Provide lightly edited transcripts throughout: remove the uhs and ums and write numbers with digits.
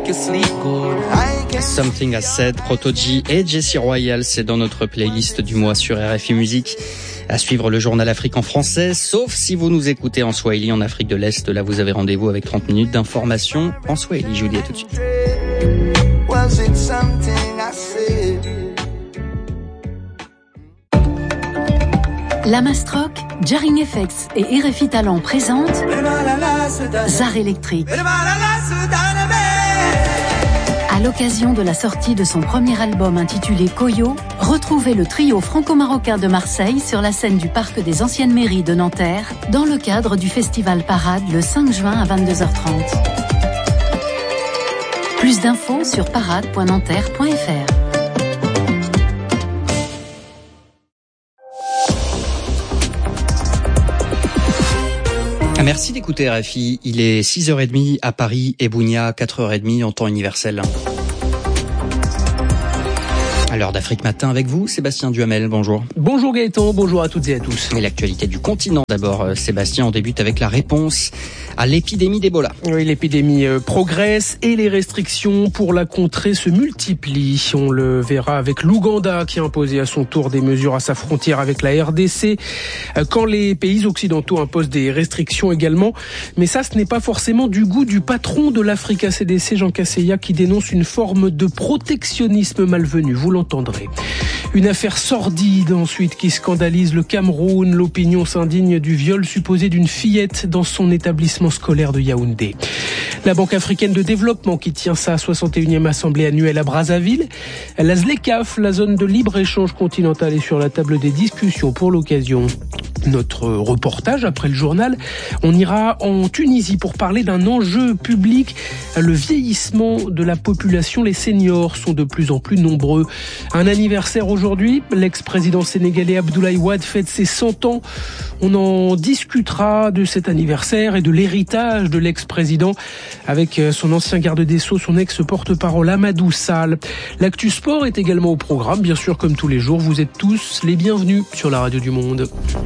Something Has Said, Proto-G et Jessie Royal, c'est dans notre playlist du mois sur RFI Musique. À suivre le journal Afrique en français, sauf si vous nous écoutez en Swahili en Afrique de l'Est. Là, vous avez rendez-vous avec 30 minutes d'information en Swahili. Je vous dis à tout de suite. La Mastroc, Jarring FX et RFI Talent présentent Zar Electric. À l'occasion de la sortie de son premier album intitulé Koyo, retrouvez le trio franco-marocain de Marseille sur la scène du Parc des Anciennes Mairies de Nanterre dans le cadre du festival Parade le 5 juin à 22h30. Plus d'infos sur parade.nanterre.fr. Merci d'écouter RFI. Il est 6h30 à Paris et Bounia, 4h30 en temps universel. À l'heure d'Afrique Matin avec vous, Sébastien Duhamel, bonjour. Bonjour Gaëtan, bonjour à toutes et à tous. Et l'actualité du continent d'abord, Sébastien, on débute avec la réponse à l'épidémie d'Ebola. Oui, l'épidémie progresse et les restrictions pour la contrer se multiplient. On le verra avec l'Ouganda qui a imposé à son tour des mesures à sa frontière avec la RDC, quand les pays occidentaux imposent des restrictions également. Mais ça, ce n'est pas forcément du goût du patron de l'Africa CDC, Jean Kaseya, qui dénonce une forme de protectionnisme malvenu. Vous l'entendrez. Une affaire sordide ensuite qui scandalise le Cameroun. L'opinion s'indigne du viol supposé d'une fillette dans son établissement scolaire de Yaoundé. La Banque africaine de développement qui tient sa 61e assemblée annuelle à Brazzaville. La ZLECAf, la zone de libre-échange continental, est sur la table des discussions pour l'occasion. Notre reportage après le journal, on ira en Tunisie pour parler d'un enjeu public, le vieillissement de la population. Les seniors sont de plus en plus nombreux. Un anniversaire aujourd'hui, l'ex-président sénégalais Abdoulaye Wade fête ses 100 ans. On en discutera de cet anniversaire et de l'héritage de l'ex-président avec son ancien garde des Sceaux, son ex-porte-parole Amadou Sall. L'actu sport est également au programme, bien sûr, comme tous les jours. Vous êtes tous les bienvenus sur la radio du monde.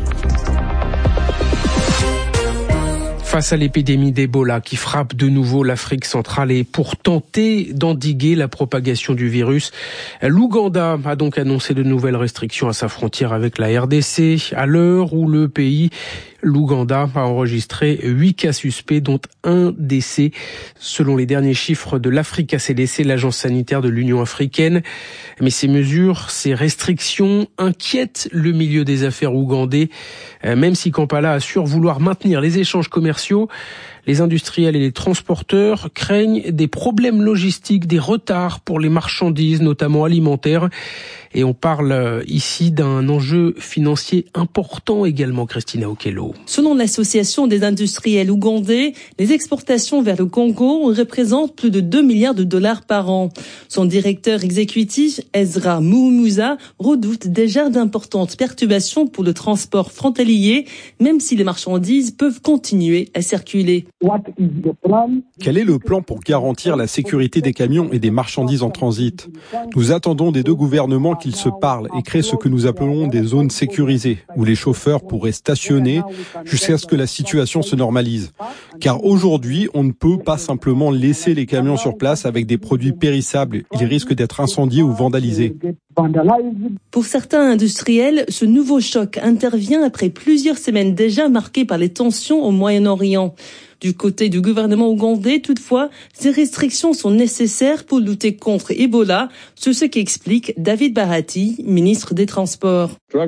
Face à l'épidémie d'Ebola qui frappe de nouveau l'Afrique centrale et pour tenter d'endiguer la propagation du virus, l'Ouganda a donc annoncé de nouvelles restrictions à sa frontière avec la RDC, à l'heure où le pays, l'Ouganda, a enregistré 8 cas suspects, dont un décès, selon les derniers chiffres de l'Africa CDC, l'agence sanitaire de l'Union africaine. Mais ces mesures, ces restrictions inquiètent le milieu des affaires ougandais, même si Kampala assure vouloir maintenir les échanges commerciaux. Les industriels et les transporteurs craignent des problèmes logistiques, des retards pour les marchandises, notamment alimentaires. Et on parle ici d'un enjeu financier important également, Christina Okello. Selon l'association des industriels ougandais, les exportations vers le Congo représentent plus de 2 milliards de dollars par an. Son directeur exécutif, Ezra Muumuza, redoute déjà d'importantes perturbations pour le transport frontalier, même si les marchandises peuvent continuer à circuler. Quel est le plan pour garantir la sécurité des camions et des marchandises en transit ? Nous attendons des deux gouvernements qu'ils se parlent et créent ce que nous appelons des zones sécurisées, où les chauffeurs pourraient stationner jusqu'à ce que la situation se normalise. Car aujourd'hui, on ne peut pas simplement laisser les camions sur place avec des produits périssables. Ils risquent d'être incendiés ou vandalisés. Pour certains industriels, ce nouveau choc intervient après plusieurs semaines déjà marquées par les tensions au Moyen-Orient. Du côté du gouvernement ougandais, toutefois, ces restrictions sont nécessaires pour lutter contre Ebola, c'est ce qu'explique David Bahati, ministre des Transports.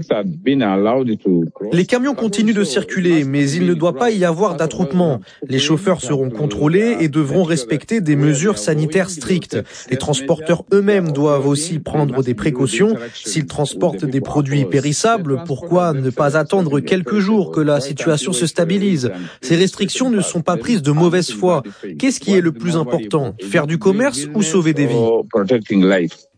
Les camions continuent de circuler, mais il ne doit pas y avoir d'attroupement. Les chauffeurs seront contrôlés et devront respecter des mesures sanitaires strictes. Les transporteurs eux-mêmes doivent aussi prendre des précautions. S'ils transportent des produits périssables, pourquoi ne pas attendre quelques jours que la situation se stabilise ? Ces restrictions ne sont pas prises de mauvaise foi. Qu'est-ce qui est le plus important ? Faire du commerce ou sauver des vies ?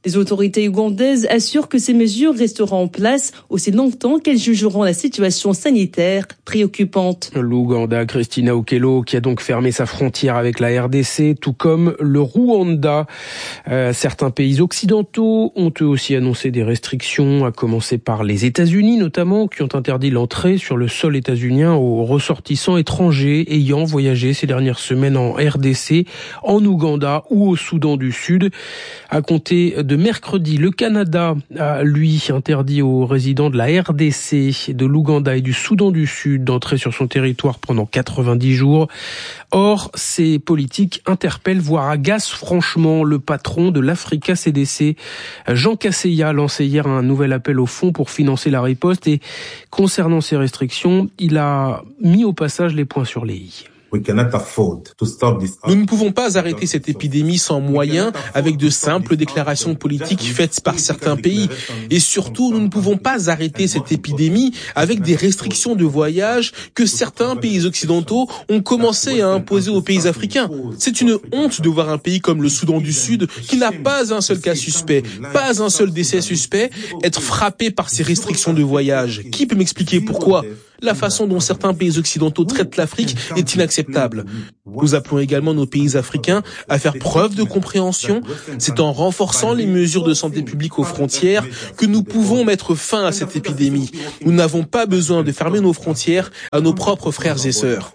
Les autorités ougandaises assurent que ces mesures resteront en place aussi longtemps qu'elles jugeront la situation sanitaire préoccupante. L'Ouganda, Christina Okello, qui a donc fermé sa frontière avec la RDC, tout comme le Rwanda. Certains pays occidentaux ont eux aussi annoncé des restrictions, à commencer par les États-Unis notamment, qui ont interdit l'entrée sur le sol états-unien aux ressortissants étrangers ayant voyagé ces dernières semaines en RDC, en Ouganda ou au Soudan du Sud. À compter de mercredi, le Canada a, lui, interdit aux résidents de la RDC, de l'Ouganda et du Soudan du Sud d'entrer sur son territoire pendant 90 jours. Or, ces politiques interpellent, voire agacent franchement le patron de l'Africa CDC. Jean Kaseya a lancé hier un nouvel appel au fonds pour financer la riposte et concernant ces restrictions, il a mis au passage les points sur les i. Nous ne pouvons pas arrêter cette épidémie sans moyens, avec de simples déclarations politiques faites par certains pays. Et surtout, nous ne pouvons pas arrêter cette épidémie avec des restrictions de voyage que certains pays occidentaux ont commencé à imposer aux pays africains. C'est une honte de voir un pays comme le Soudan du Sud, qui n'a pas un seul cas suspect, pas un seul décès suspect, être frappé par ces restrictions de voyage. Qui peut m'expliquer pourquoi ? La façon dont certains pays occidentaux traitent l'Afrique est inacceptable. Nous appelons également nos pays africains à faire preuve de compréhension. C'est en renforçant les mesures de santé publique aux frontières que nous pouvons mettre fin à cette épidémie. Nous n'avons pas besoin de fermer nos frontières à nos propres frères et sœurs.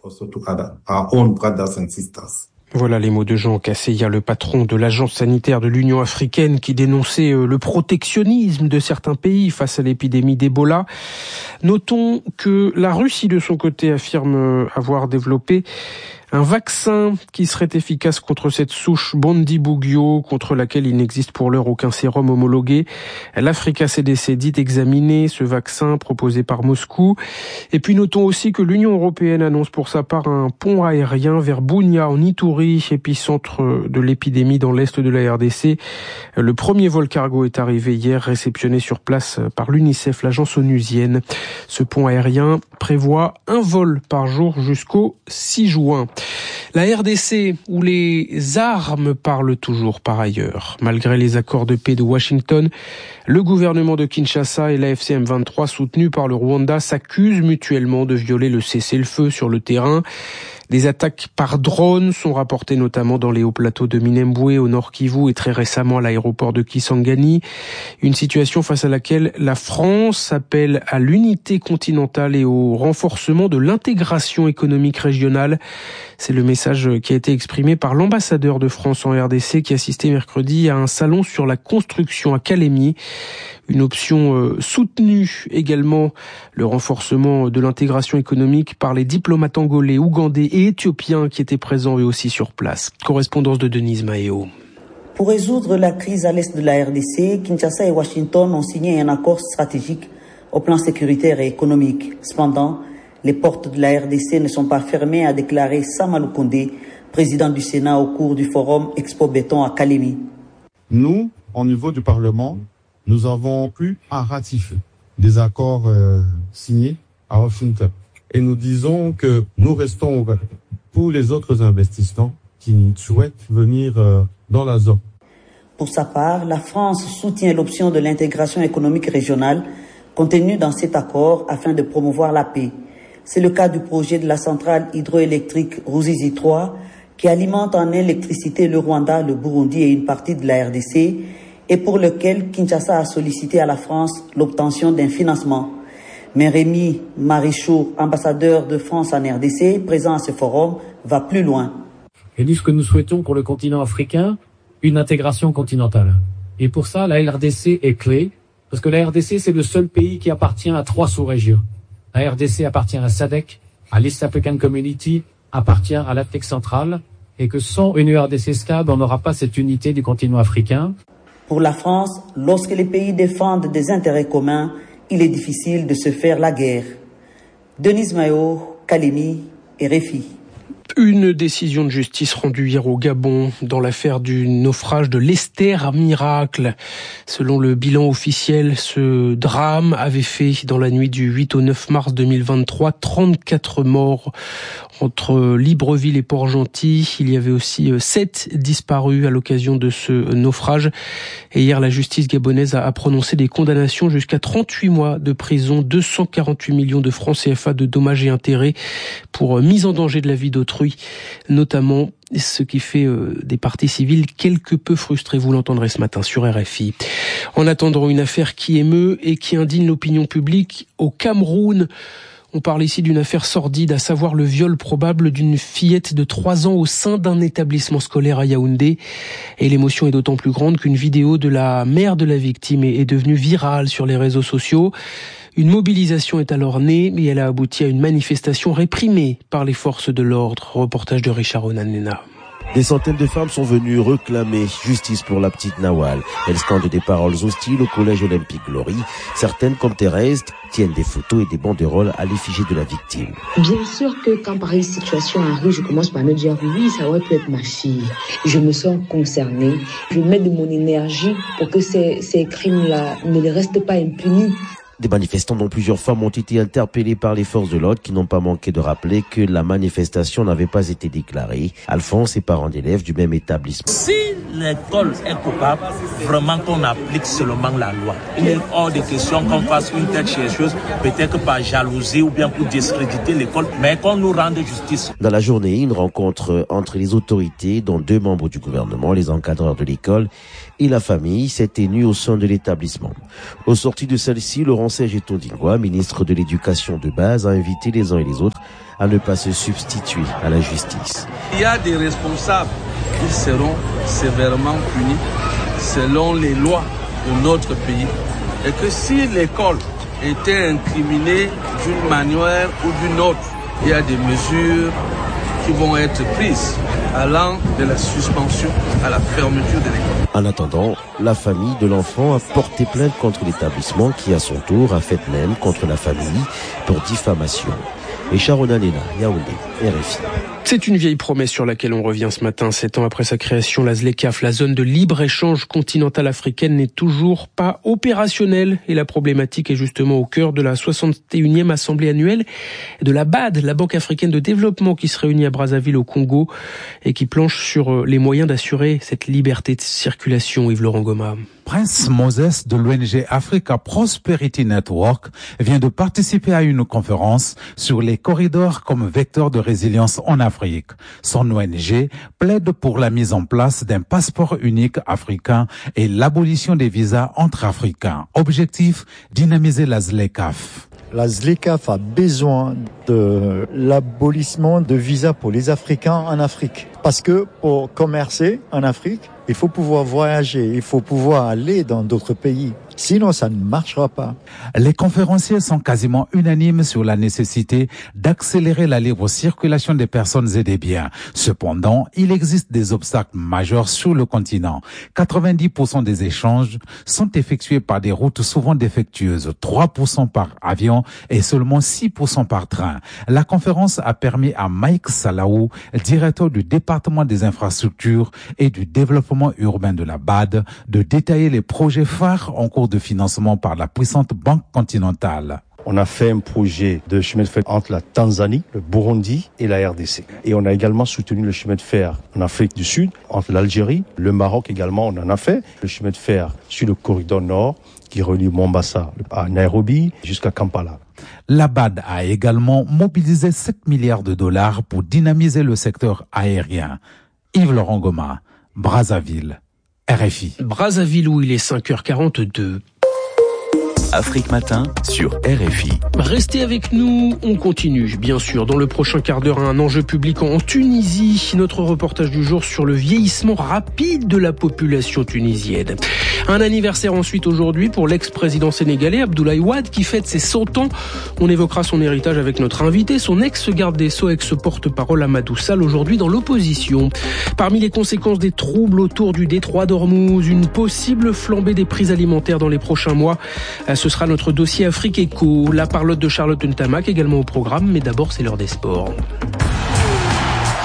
Voilà les mots de Jean Kaseya, le patron de l'agence sanitaire de l'Union africaine qui dénonçait le protectionnisme de certains pays face à l'épidémie d'Ebola. Notons que la Russie, de son côté, affirme avoir développé un vaccin qui serait efficace contre cette souche Bundibugyo, contre laquelle il n'existe pour l'heure aucun sérum homologué. L'Africa CDC dit examiner ce vaccin proposé par Moscou. Et puis notons aussi que l'Union européenne annonce pour sa part un pont aérien vers Bunia en Ituri, épicentre de l'épidémie dans l'est de la RDC. Le premier vol cargo est arrivé hier, réceptionné sur place par l'UNICEF, l'agence onusienne. Ce pont aérien prévoit un vol par jour jusqu'au 6 juin. La RDC, où les armes parlent toujours par ailleurs. Malgré les accords de paix de Washington, le gouvernement de Kinshasa et la FCM23, soutenus par le Rwanda, s'accusent mutuellement de violer le cessez-le-feu sur le terrain. Des attaques par drone sont rapportées notamment dans les hauts plateaux de Minembwe, au Nord Kivu et très récemment à l'aéroport de Kisangani. Une situation face à laquelle la France appelle à l'unité continentale et au renforcement de l'intégration économique régionale. C'est le message qui a été exprimé par l'ambassadeur de France en RDC qui assistait mercredi à un salon sur la construction à Kalemi. Une option soutenue également, le renforcement de l'intégration économique par les diplomates angolais, ougandais et éthiopiens qui étaient présents eux aussi sur place. Correspondance de Denise Maheo. Pour résoudre la crise à l'est de la RDC, Kinshasa et Washington ont signé un accord stratégique au plan sécuritaire et économique. Cependant, les portes de la RDC ne sont pas fermées, a déclaré Samalou Kondé, président du Sénat au cours du forum Expo Béton à Kalemi. Nous, au niveau du Parlement, nous avons pu ratifier des accords signés à Washington. Et nous disons que nous restons ouverts pour les autres investisseurs qui souhaitent venir dans la zone. Pour sa part, la France soutient l'option de l'intégration économique régionale contenue dans cet accord afin de promouvoir la paix. C'est le cas du projet de la centrale hydroélectrique Ruzizi 3 qui alimente en électricité le Rwanda, le Burundi et une partie de la RDC et pour lequel Kinshasa a sollicité à la France l'obtention d'un financement. Mais Rémi Marichaud, ambassadeur de France en RDC, présent à ce forum, va plus loin. Et nous, ce que nous souhaitons pour le continent africain, une intégration continentale. Et pour ça, la RDC est clé, parce que la RDC, c'est le seul pays qui appartient à 3 sous-régions. La RDC appartient à SADC, à l'East African Community, appartient à l'Afrique centrale, et que sans une RDC stable, on n'aura pas cette unité du continent africain. Pour la France, lorsque les pays défendent des intérêts communs, il est difficile de se faire la guerre. Denise Maheo, Kalemi et RFI. Une décision de justice rendue hier au Gabon dans l'affaire du naufrage de l'Esther Miracle. Selon le bilan officiel, ce drame avait fait dans la nuit du 8 au 9 mars 2023 34 morts entre Libreville et Port-Gentil. Il y avait aussi 7 disparus à l'occasion de ce naufrage. Et hier, la justice gabonaise a prononcé des condamnations jusqu'à 38 mois de prison, 248 millions de francs CFA de dommages et intérêts pour mise en danger de la vie d'autrui, notamment, ce qui fait des parties civiles quelque peu frustrées. Vous l'entendrez ce matin sur RFI. En attendant, une affaire qui émeut et qui indigne l'opinion publique au Cameroun. On parle ici d'une affaire sordide, à savoir le viol probable d'une fillette de 3 ans au sein d'un établissement scolaire à Yaoundé. Et l'émotion est d'autant plus grande qu'une vidéo de la mère de la victime est devenue virale sur les réseaux sociaux. Une mobilisation est alors née, mais elle a abouti à une manifestation réprimée par les forces de l'ordre. Reportage de Richard Onanena. Des centaines de femmes sont venues réclamer justice pour la petite Nawal. Elles scandent des paroles hostiles au collège olympique Glory. Certaines, comme Thérèse, tiennent des photos et des banderoles à l'effigie de la victime. Bien sûr que quand pareille situation arrive, je commence par me dire oui, ça aurait pu être ma fille. Je me sens concernée. Je mets de mon énergie pour que ces crimes-là ne restent pas impunis. Des manifestants dont plusieurs femmes ont été interpellées par les forces de l'ordre qui n'ont pas manqué de rappeler que la manifestation n'avait pas été déclarée. Alphonse est parent d'élèves du même établissement. Si l'école est coupable, vraiment qu'on applique seulement la loi. Il est hors de question qu'on fasse une telle chose, peut-être par jalousie ou bien pour discréditer l'école, mais qu'on nous rende justice. Dans la journée, une rencontre entre les autorités, dont 2 membres du gouvernement, les encadreurs de l'école et la famille, s'est tenue au sein de l'établissement. Au sorti de celle-ci, Laurent Serge-Tondingwa, ministre de l'Éducation de base, a invité les uns et les autres à ne pas se substituer à la justice. Il y a des responsables qui seront sévèrement punis selon les lois de notre pays. Et que si l'école était incriminée d'une manière ou d'une autre, il y a des mesures qui vont être prises allant de la suspension à la fermeture de l'école. En attendant, la famille de l'enfant a porté plainte contre l'établissement qui, à son tour, a fait même contre la famille pour diffamation. Et Sharon Alena, Yaoundé, RFI. C'est une vieille promesse sur laquelle on revient ce matin. 7 ans après sa création, la ZLECAf, la zone de libre-échange continentale africaine, n'est toujours pas opérationnelle. Et la problématique est justement au cœur de la 61e assemblée annuelle de la BAD, la Banque africaine de développement, qui se réunit à Brazzaville au Congo et qui planche sur les moyens d'assurer cette liberté de circulation. Yves-Laurent Goma. Prince Moses de l'ONG Africa Prosperity Network vient de participer à une conférence sur les corridors comme vecteur de résilience en Afrique. Son ONG plaide pour la mise en place d'un passeport unique africain et l'abolition des visas entre Africains. Objectif, dynamiser la ZLECAf. La ZLECAf a besoin de l'abolissement de visas pour les Africains en Afrique. Parce que pour commercer en Afrique, il faut pouvoir voyager, il faut pouvoir aller dans d'autres pays. Sinon, ça ne marchera pas. Les conférenciers sont quasiment unanimes sur la nécessité d'accélérer la libre circulation des personnes et des biens. Cependant, il existe des obstacles majeurs sur le continent. 90% des échanges sont effectués par des routes souvent défectueuses, 3% par avion et seulement 6% par train. La conférence a permis à Mike Salaou, directeur du département des infrastructures et du développement urbain de la BAD, de détailler les projets phares en cours de financement par la puissante Banque continentale. On a fait un projet de chemin de fer entre la Tanzanie, le Burundi et la RDC. Et on a également soutenu le chemin de fer en Afrique du Sud, entre l'Algérie, le Maroc également, on en a fait. Le chemin de fer sur le corridor nord qui relie Mombasa à Nairobi jusqu'à Kampala. La BAD a également mobilisé 7 milliards de dollars pour dynamiser le secteur aérien. Yves-Laurent Goma, Brazzaville, RFI. Brazzaville où il est 5h42. Afrique Matin sur RFI. Restez avec nous, on continue bien sûr dans le prochain quart d'heure un enjeu public en Tunisie. Notre reportage du jour sur le vieillissement rapide de la population tunisienne. Un anniversaire ensuite aujourd'hui pour l'ex-président sénégalais Abdoulaye Wade qui fête ses 100 ans. On évoquera son héritage avec notre invité, son ex-garde des Sceaux, ex-porte-parole Amadou Sall, aujourd'hui dans l'opposition. Parmi les conséquences des troubles autour du détroit d'Ormuz, une possible flambée des prix alimentaires dans les prochains mois. Ce sera notre dossier Afrique Éco. La parlotte de Charlotte Ntamak également au programme, mais d'abord c'est l'heure des sports.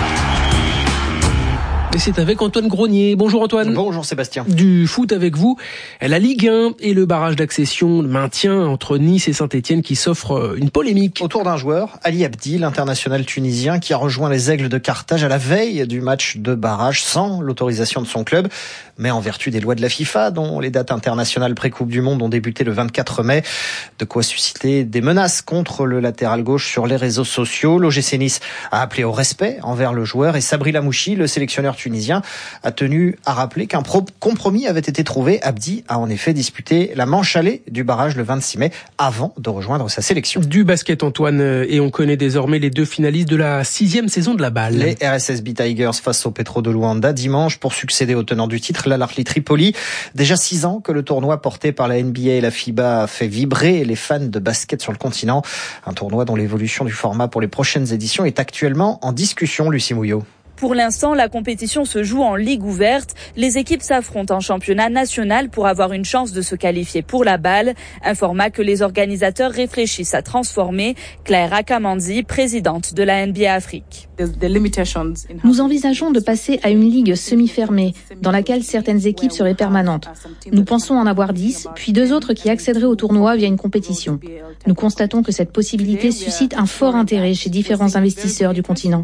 Et c'est avec Antoine Grenier. Bonjour Antoine. Bonjour Sébastien. Du foot avec vous, la Ligue 1 et le barrage d'accession, le maintien entre Nice et Saint-Etienne qui s'offre une polémique. Autour d'un joueur, Ali Abdi, l'international tunisien qui a rejoint les Aigles de Carthage à la veille du match de barrage sans l'autorisation de son club, mais en vertu des lois de la FIFA dont les dates internationales pré-Coupe du Monde ont débuté le 24 mai. De quoi susciter des menaces contre le latéral gauche sur les réseaux sociaux. L'OGC Nice a appelé au respect envers le joueur et Sabri Lamouchi, le sélectionneur tunisien, a tenu à rappeler qu'un compromis avait été trouvé. Abdi a en effet disputé la manche allée du barrage le 26 mai avant de rejoindre sa sélection. Du basket Antoine, et on connaît désormais les deux finalistes de la 6e saison de la balle. Les RSSB Tigers face au Petro de Luanda dimanche pour succéder au tenant du titre, l'Al Ahly Tripoli. Déjà 6 ans que le tournoi porté par la NBA et la FIBA fait vibrer les fans de basket sur le continent. Un tournoi dont l'évolution du format pour les prochaines éditions est actuellement en discussion, Lucie Mouillot. Pour l'instant, la compétition se joue en ligue ouverte. Les équipes s'affrontent en championnat national pour avoir une chance de se qualifier pour la balle. Un format que les organisateurs réfléchissent à transformer. Claire Akamandi, présidente de la NBA Afrique. Nous envisageons de passer à une ligue semi-fermée, dans laquelle certaines équipes seraient permanentes. Nous pensons en avoir 10, puis 2 autres qui accéderaient au tournoi via une compétition. Nous constatons que cette possibilité suscite un fort intérêt chez différents investisseurs du continent.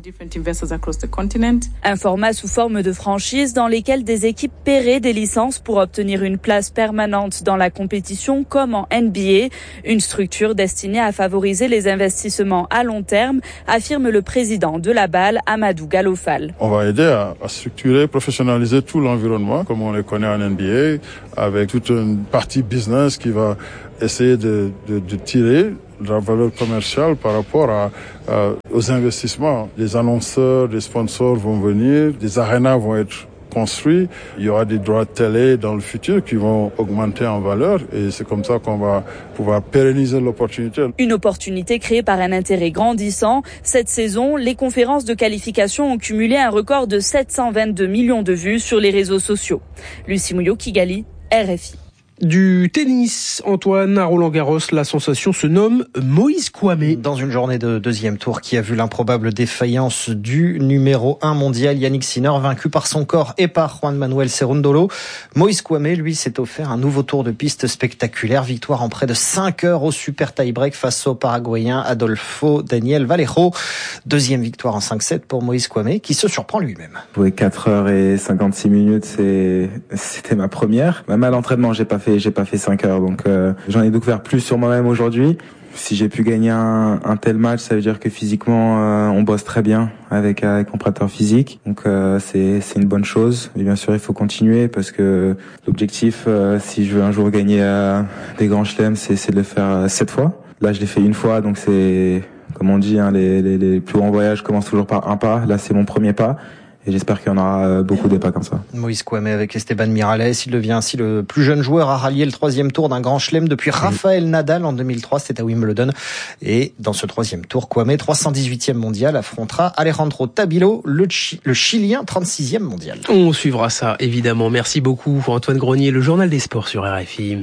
Un format sous forme de franchise dans lesquels des équipes paieraient des licences pour obtenir une place permanente dans la compétition comme en NBA. Une structure destinée à favoriser les investissements à long terme, affirme le président de la balle, Amadou Galofal. On va aider à structurer, professionnaliser tout l'environnement comme on le connaît en NBA, avec toute une partie business qui va essayer de tirer la valeur commerciale par rapport aux investissements. Les annonceurs, les sponsors vont venir, des arénas vont être construits, il y aura des droits de télé dans le futur qui vont augmenter en valeur et c'est comme ça qu'on va pouvoir pérenniser l'opportunité. Une opportunité créée par un intérêt grandissant. Cette saison, les conférences de qualification ont cumulé un record de 722 millions de vues sur les réseaux sociaux. Lucie Mouillot, Kigali, RFI. Du tennis, Antoine, à Roland-Garros, la sensation se nomme Moïse Kouamé. Dans une journée de deuxième tour qui a vu l'improbable défaillance du numéro 1 mondial, Yannick Sinner, vaincu par son corps et par Juan Manuel Cerundolo, Moïse Kouamé, lui, s'est offert un nouveau tour de piste spectaculaire. Victoire en près de 5 heures au super tie-break face au Paraguayen Adolfo Daniel Vallejo. Deuxième victoire en 5-7 pour Moïse Kouamé, qui se surprend lui-même. Jouer 4 heures et 56 minutes, c'était ma première. Même à l'entraînement, j'ai pas fait 5 heures, donc j'en ai découvert plus sur moi-même aujourd'hui. Si j'ai pu gagner un tel match, ça veut dire que physiquement on bosse très bien avec mon préparateur physique, donc c'est une bonne chose. Et bien sûr, il faut continuer parce que l'objectif, si je veux un jour gagner des grands chelems, c'est de le faire 7 fois. Là, je l'ai fait une fois, donc c'est comme on dit, hein, les plus grands voyages commencent toujours par un pas. Là, c'est mon premier pas. Et j'espère qu'il y en aura beaucoup des pas comme ça. Moïse Kouamé avec Esteban Miralles, il devient ainsi le plus jeune joueur à rallier le 3e tour d'un grand chelem depuis Rafael Nadal en 2003, c'était à Wimbledon. Et dans ce 3e tour, Kouamé, 318e mondial, affrontera Alejandro Tabilo, le Chilien, 36e mondial. On suivra ça, évidemment. Merci beaucoup Antoine Grenier, le journal des sports sur RFI.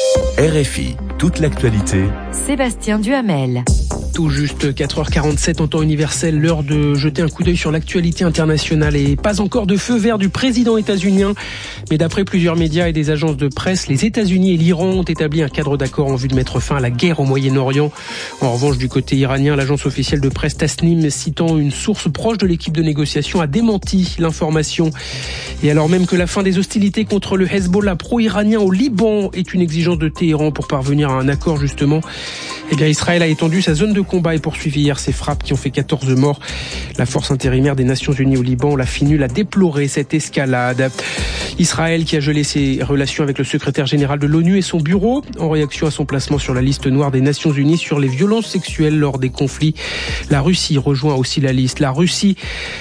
RFI, toute l'actualité. Sébastien Duhamel. Tout juste 4h47 en temps universel, l'heure de jeter un coup d'œil sur l'actualité internationale et pas encore de feu vert du président états-unien. Mais d'après plusieurs médias et des agences de presse, les États-Unis et l'Iran ont établi un cadre d'accord en vue de mettre fin à la guerre au Moyen-Orient. En revanche, du côté iranien, l'agence officielle de presse Tasnim, citant une source proche de l'équipe de négociation, a démenti l'information. Et alors même que la fin des hostilités contre le Hezbollah pro-iranien au Liban est une exigence de Téhéran pour parvenir à un accord justement, eh bien Israël a étendu sa zone de combat et poursuivi hier ces frappes qui ont fait 14 morts. La force intérimaire des Nations Unies au Liban, la FINUL, a déploré cette escalade. Israël qui a gelé ses relations avec le secrétaire général de l'ONU et son bureau en réaction à son placement sur la liste noire des Nations Unies sur les violences sexuelles lors des conflits. La Russie rejoint aussi la liste. La Russie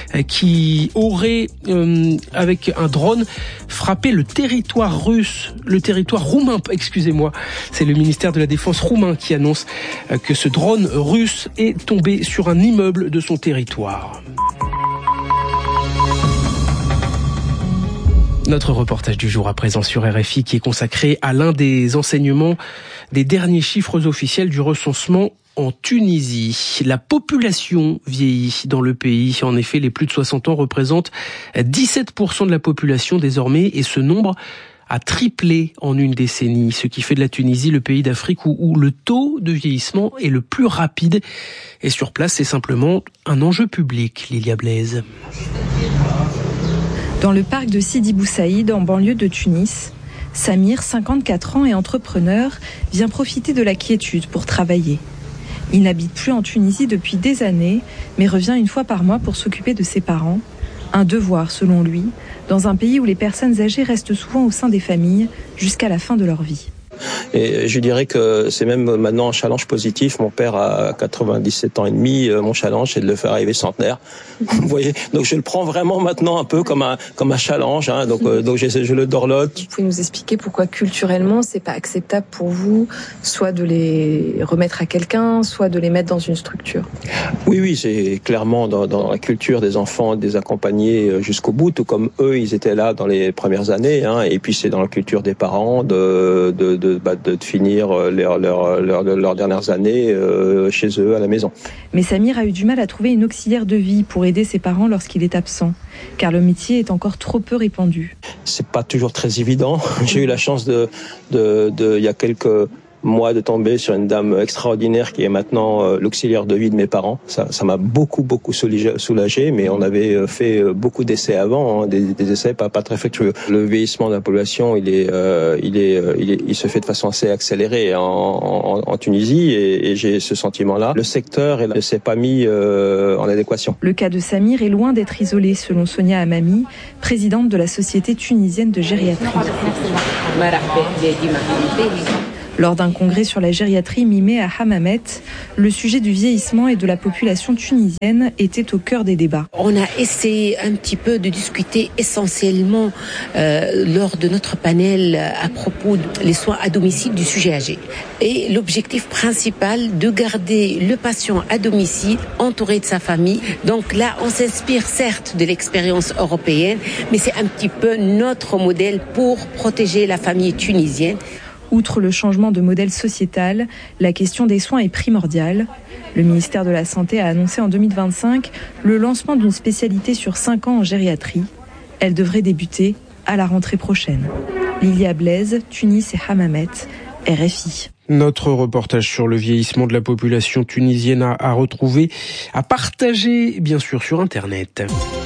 qui aurait, avec un drone, frappé le territoire roumain, excusez-moi. C'est le ministère de la Défense roumain qui annonce que ce drone russe est tombé sur un immeuble de son territoire. Notre reportage du jour à présent sur RFI qui est consacré à l'un des enseignements des derniers chiffres officiels du recensement en Tunisie. La population vieillit dans le pays. En effet, les plus de 60 ans représentent 17% de la population désormais et ce nombre a triplé en une décennie, ce qui fait de la Tunisie le pays d'Afrique où le taux de vieillissement est le plus rapide. Et sur place, c'est simplement un enjeu public, Lilia Blaise. Dans le parc de Sidi Bou Saïd, en banlieue de Tunis, Samir, 54 ans et entrepreneur, vient profiter de la quiétude pour travailler. Il n'habite plus en Tunisie depuis des années, mais revient une fois par mois pour s'occuper de ses parents. Un devoir, selon lui, dans un pays où les personnes âgées restent souvent au sein des familles jusqu'à la fin de leur vie. Et je dirais que c'est même maintenant un challenge positif. Mon père a 97 ans et demi. Mon challenge, c'est de le faire arriver centenaire. Vous voyez, donc je le prends vraiment maintenant un peu comme un challenge. Hein. Donc je le dorlote. Vous pouvez nous expliquer pourquoi culturellement c'est pas acceptable pour vous, soit de les remettre à quelqu'un, soit de les mettre dans une structure? Oui, c'est clairement dans la culture des enfants de les accompagner jusqu'au bout, tout comme eux, ils étaient là dans les premières années. Hein. Et puis c'est dans la culture des parents de finir leurs dernières années chez eux à la maison. Mais Samir a eu du mal à trouver une auxiliaire de vie pour aider ses parents lorsqu'il est absent, car le métier est encore trop peu répandu. C'est pas toujours très évident. J'ai eu la chance il y a quelques mois de tomber sur une dame extraordinaire qui est maintenant l'auxiliaire de vie de mes parents. Ça m'a beaucoup soulagé, mais on avait fait beaucoup d'essais avant, hein, des essais pas très fructueux. Le vieillissement de la population, il se fait de façon assez accélérée en Tunisie et j'ai ce sentiment-là. Le secteur ne s'est pas mis en adéquation. Le cas de Samir est loin d'être isolé, selon Sonia Hamami, présidente de la Société tunisienne de gériatrie. Lors d'un congrès sur la gériatrie mi-mai à Hammamet, le sujet du vieillissement et de la population tunisienne était au cœur des débats. On a essayé un petit peu de discuter essentiellement lors de notre panel à propos des soins à domicile du sujet âgé. Et l'objectif principal de garder le patient à domicile entouré de sa famille. Donc là, on s'inspire certes de l'expérience européenne, mais c'est un petit peu notre modèle pour protéger la famille tunisienne. Outre le changement de modèle sociétal, la question des soins est primordiale. Le ministère de la Santé a annoncé en 2025 le lancement d'une spécialité sur 5 ans en gériatrie. Elle devrait débuter à la rentrée prochaine. Lilia Blaise, Tunis et Hammamet, RFI. Notre reportage sur le vieillissement de la population tunisienne à retrouver, à partager bien sûr sur Internet.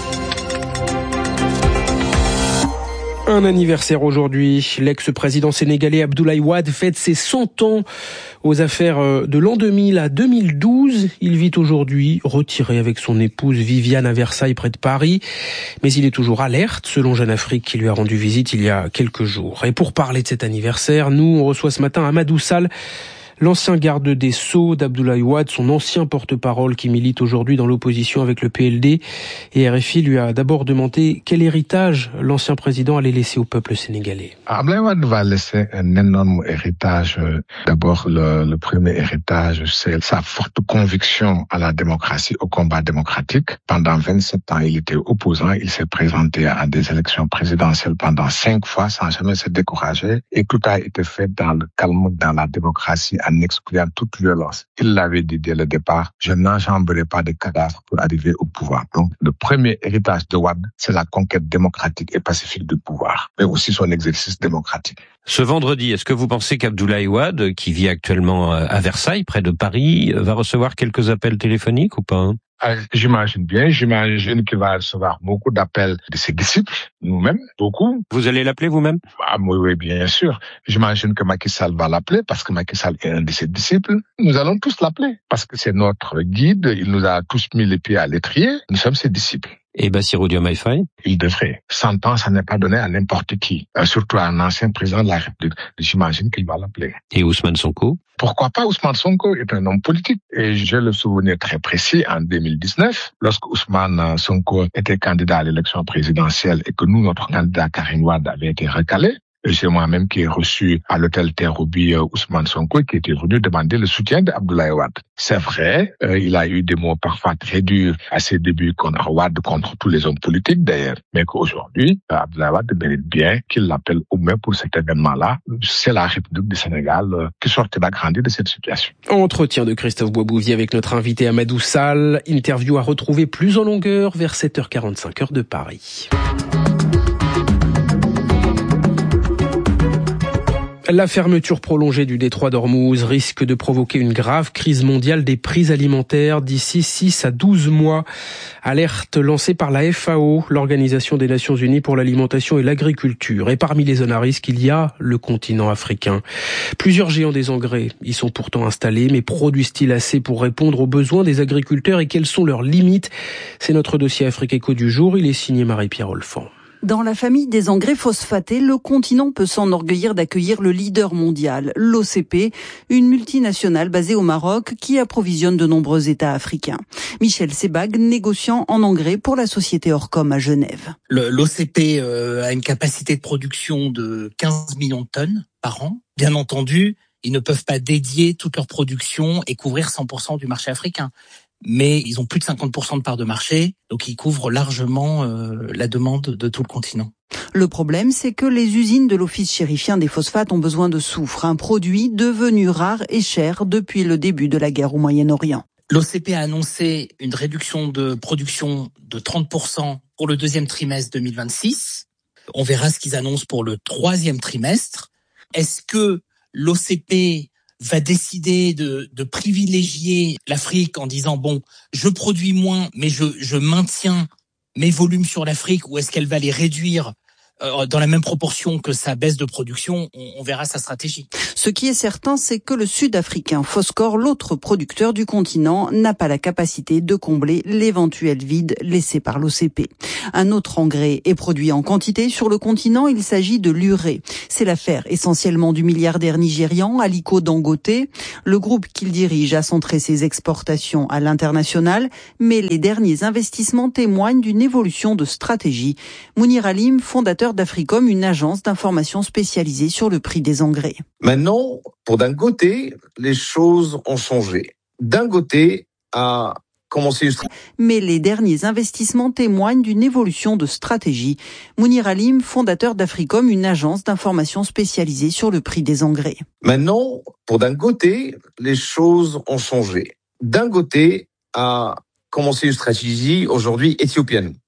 Un anniversaire aujourd'hui. L'ex-président sénégalais Abdoulaye Wade fête ses 100 ans aux affaires de l'an 2000 à 2012. Il vit aujourd'hui retiré avec son épouse Viviane à Versailles près de Paris. Mais il est toujours alerte, selon Jeune Afrique qui lui a rendu visite il y a quelques jours. Et pour parler de cet anniversaire, nous, on reçoit ce matin Amadou Sall, l'ancien garde des Sceaux d'Abdoulaye Wade, son ancien porte-parole qui milite aujourd'hui dans l'opposition avec le PLD. Et RFI lui a d'abord demandé quel héritage l'ancien président allait laisser au peuple sénégalais. Abdoulaye Wade va laisser un énorme héritage. D'abord, le premier héritage, c'est sa forte conviction à la démocratie, au combat démocratique. Pendant 27 ans, il était opposant. Il s'est présenté à des élections présidentielles pendant 5 fois sans jamais se décourager. Et tout a été fait dans le calme, dans la démocratie, en excluant toute violence. Il l'avait dit dès le départ, je n'enjamberai pas de cadavres pour arriver au pouvoir. Donc, le premier héritage de Wade, c'est la conquête démocratique et pacifique du pouvoir, mais aussi son exercice démocratique. Ce vendredi, est-ce que vous pensez qu'Abdoulaye Wade, qui vit actuellement à Versailles, près de Paris, va recevoir quelques appels téléphoniques ou pas ? J'imagine bien, qu'il va recevoir beaucoup d'appels de ses disciples, nous-mêmes, beaucoup. Vous allez l'appeler vous-même? Oui, bien sûr. J'imagine que Macky Sall va l'appeler parce que Macky Sall est un de ses disciples. Nous allons tous l'appeler parce que c'est notre guide, il nous a tous mis les pieds à l'étrier, nous sommes ses disciples. Et Bassirou Diomaye Faye? Il devrait. 100 ans, ça n'est pas donné à n'importe qui. Surtout à un ancien président de la République. J'imagine qu'il va l'appeler. Et Ousmane Sonko? Pourquoi pas? Ousmane Sonko est un homme politique. Et j'ai le souvenir très précis en 2019, lorsque Ousmane Sonko était candidat à l'élection présidentielle et que nous, notre candidat Karim Wade avait été recalé. C'est moi-même qui ai reçu à l'hôtel Terre-Roubi Ousmane Sonko, qui était venu demander le soutien d'Abdoulaye Wade. C'est vrai, il a eu des mots parfois très durs à ses débuts contre Wade, contre tous les hommes politiques d'ailleurs, mais qu'aujourd'hui, Abdoulaye Wade mérite bien qu'il l'appelle au moins pour cet événement-là. C'est la République du Sénégal qui sortira grandi de cette situation. Entretien de Christophe Boisbouvier avec notre invité Amadou Sall. Interview à retrouver plus en longueur vers 7h45 heure de Paris. La fermeture prolongée du détroit d'Ormuz risque de provoquer une grave crise mondiale des prix alimentaires d'ici 6 à 12 mois. Alerte lancée par la FAO, l'Organisation des Nations Unies pour l'alimentation et l'agriculture. Et parmi les zones à risque, il y a le continent africain. Plusieurs géants des engrais y sont pourtant installés, mais produisent-ils assez pour répondre aux besoins des agriculteurs et quelles sont leurs limites? C'est notre dossier Afrique Éco du jour. Il est signé Marie-Pierre Olfan. Dans la famille des engrais phosphatés, le continent peut s'enorgueillir d'accueillir le leader mondial, l'OCP, une multinationale basée au Maroc qui approvisionne de nombreux États africains. Michel Sebag, négociant en engrais pour la société Orcom à Genève. L'OCP a une capacité de production de 15 millions de tonnes par an. Bien entendu, ils ne peuvent pas dédier toute leur production et couvrir 100% du marché africain. Mais ils ont plus de 50% de part de marché, donc ils couvrent largement la demande de tout le continent. Le problème, c'est que les usines de l'Office chérifien des phosphates ont besoin de soufre, un produit devenu rare et cher depuis le début de la guerre au Moyen-Orient. L'OCP a annoncé une réduction de production de 30% pour le deuxième trimestre 2026. On verra ce qu'ils annoncent pour le troisième trimestre. Est-ce que l'OCP va décider de privilégier l'Afrique en disant bon, je produis moins, mais je maintiens mes volumes sur l'Afrique, ou est-ce qu'elle va les réduire dans la même proportion que sa baisse de production? On verra sa stratégie. Ce qui est certain, c'est que le Sud-Africain Phoscore, l'autre producteur du continent, n'a pas la capacité de combler l'éventuel vide laissé par l'OCP. Un autre engrais est produit en quantité sur le continent, il s'agit de l'urée. C'est l'affaire essentiellement du milliardaire nigérian Aliko Dangote. Le groupe qu'il dirige a centré ses exportations à l'international, mais les derniers investissements témoignent d'une évolution de stratégie. Mounir Halim, fondateur d'Africom, une agence d'information spécialisée sur le prix des engrais. Maintenant, pour Dangote, les choses ont changé. Dangote a commencé... Mais les derniers investissements témoignent d'une évolution de stratégie. Mounir Halim, fondateur d'Africom, une agence d'information spécialisée sur le prix des engrais. Maintenant, pour Dangote, les choses ont changé. Dangote a commencé une stratégie aujourd'hui éthiopienne.